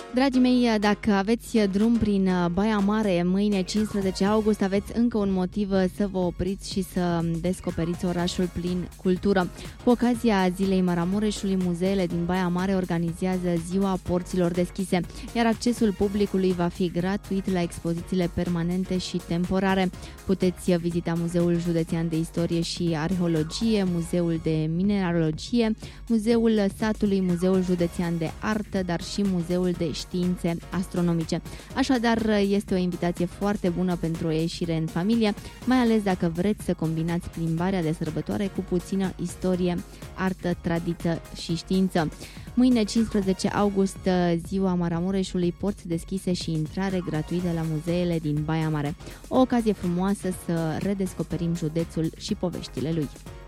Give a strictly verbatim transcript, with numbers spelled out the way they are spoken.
Dragii mei, dacă aveți drum prin Baia Mare mâine cincisprezece august, aveți încă un motiv să vă opriți și să descoperiți orașul plin cultură. Cu ocazia Zilei Maramureșului, muzeele din Baia Mare organizează Ziua Porților Deschise, iar accesul publicului va fi gratuit la expozițiile permanente și temporare. Puteți vizita Muzeul Județean de Istorie și Arheologie, Muzeul de Mineralogie, Muzeul Satului, Muzeul Județean de Artă, dar și Muzeul de Științe Astronomice. Așadar, este o invitație foarte bună pentru o ieșire în familie, mai ales dacă vreți să combinați plimbarea de sărbătoare cu puțină istorie, artă, tradiție și știință. Mâine, cincisprezece august, Ziua Maramureșului, porți deschise și intrare gratuită la muzeele din Baia Mare. O ocazie frumoasă să redescoperim județul și poveștile lui.